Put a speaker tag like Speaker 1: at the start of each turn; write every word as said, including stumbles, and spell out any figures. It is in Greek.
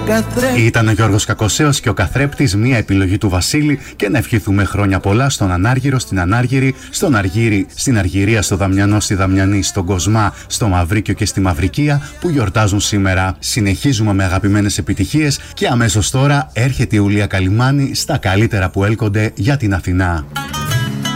Speaker 1: Ήταν ο Γιώργος Κακοσέος και ο Καθρέπτης, μια επιλογή του Βασίλη, και να ευχηθούμε χρόνια πολλά στον Ανάργυρο, στην Ανάργυρη, στον Αργύρι, στην Αργυρία, στο Δαμιανό, στη Δαμιανή, στον Κοσμά, στο Μαυρίκιο και στη Μαυρικία που γιορτάζουν σήμερα. Συνεχίζουμε με αγαπημένες επιτυχίες και αμέσως τώρα έρχεται η Ουλία Καλιμάνη στα καλύτερα που έλκονται για την Αθηνά.